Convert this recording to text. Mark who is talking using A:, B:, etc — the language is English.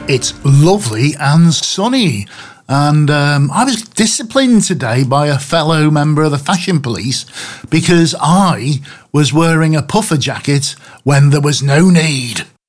A: It's lovely and sunny. And I was disciplined today by a fellow member of the Fashion Police because I was wearing a puffer jacket when there was no need.